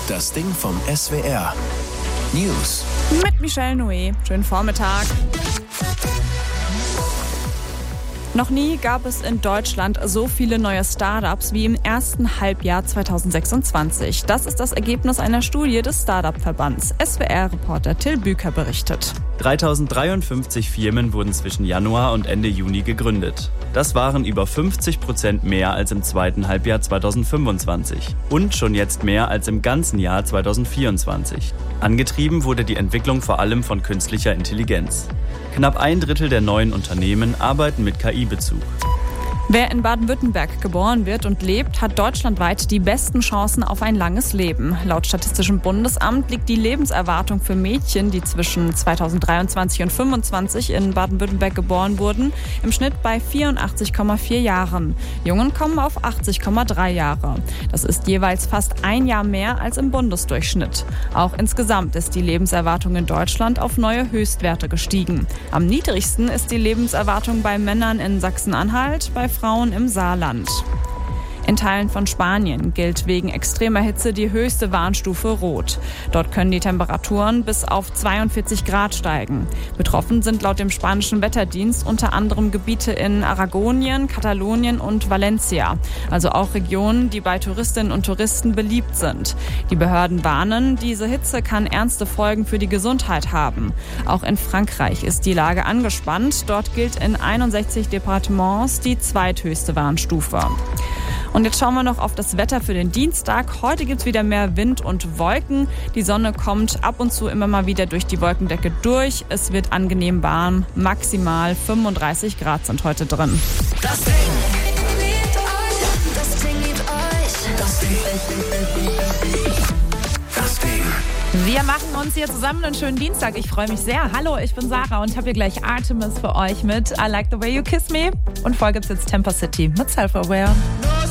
Das Ding vom SWR. News. Mit Michelle Noé. Schönen Vormittag. Noch nie gab es in Deutschland so viele neue Startups wie im ersten Halbjahr 2026. Das ist das Ergebnis einer Studie des Startup-Verbands. SWR-Reporter Till Büker berichtet. 3053 Firmen wurden zwischen Januar und Ende Juni gegründet. Das waren über 50% mehr als im zweiten Halbjahr 2025 und schon jetzt mehr als im ganzen Jahr 2024. Angetrieben wurde die Entwicklung vor allem von künstlicher Intelligenz. Knapp ein Drittel der neuen Unternehmen arbeiten mit KI-Bezug. Wer in Baden-Württemberg geboren wird und lebt, hat deutschlandweit die besten Chancen auf ein langes Leben. Laut Statistischem Bundesamt liegt die Lebenserwartung für Mädchen, die zwischen 2023 und 2025 in Baden-Württemberg geboren wurden, im Schnitt bei 84,4 Jahren. Jungen kommen auf 80,3 Jahre. Das ist jeweils fast ein Jahr mehr als im Bundesdurchschnitt. Auch insgesamt ist die Lebenserwartung in Deutschland auf neue Höchstwerte gestiegen. Am niedrigsten ist die Lebenserwartung bei Männern in Sachsen-Anhalt, bei Frauen im Saarland. In Teilen von Spanien gilt wegen extremer Hitze die höchste Warnstufe Rot. Dort können die Temperaturen bis auf 42 Grad steigen. Betroffen sind laut dem spanischen Wetterdienst unter anderem Gebiete in Aragonien, Katalonien und Valencia. Also auch Regionen, die bei Touristinnen und Touristen beliebt sind. Die Behörden warnen, diese Hitze kann ernste Folgen für die Gesundheit haben. Auch in Frankreich ist die Lage angespannt. Dort gilt in 61 Departements die zweithöchste Warnstufe. Und jetzt schauen wir noch auf das Wetter für den Dienstag. Heute gibt es wieder mehr Wind und Wolken. Die Sonne kommt ab und zu immer mal wieder durch die Wolkendecke durch. Es wird angenehm warm. Maximal 35 Grad sind heute drin. Das Ding liebt euch. Das Ding liebt euch. Das Ding. Wir machen uns hier zusammen einen schönen Dienstag. Ich freue mich sehr. Hallo, ich bin Sarah und habe hier gleich Artemis für euch mit I Like the Way You Kiss Me. Und vor gibt's jetzt Temper City mit Self-Aware.